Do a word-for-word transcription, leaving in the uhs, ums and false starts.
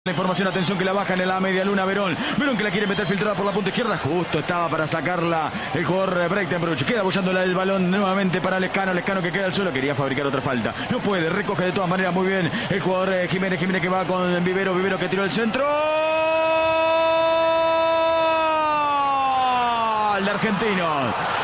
La información, atención que la baja en la media luna Verón. Verón que la quiere meter filtrada por la punta izquierda. Justo estaba para sacarla el jugador Breitenbruch. Queda apoyándola el balón nuevamente para Lescano. Lescano que queda al suelo. Quería fabricar otra falta. No puede. Recoge de todas maneras muy bien el jugador eh, Jiménez. Jiménez que va con Vivero. Vivero que tiró el centro. El de Argentinos.